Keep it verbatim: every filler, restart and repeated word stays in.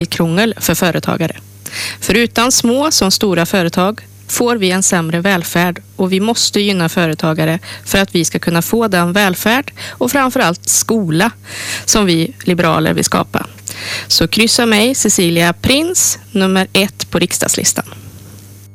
krångel för företagare. För utan små som stora företag får vi en sämre välfärd och vi måste gynna företagare för att vi ska kunna få den välfärd och framförallt skola som vi liberaler vill skapa. Så kryssa mig, Cecilia Prins, nummer ett på riksdagslistan.